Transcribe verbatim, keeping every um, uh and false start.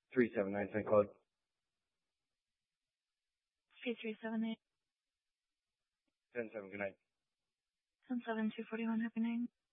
three seven nine Saint Claude. C three seven eight. ten seven, good night. ten seven two forty one, happy night.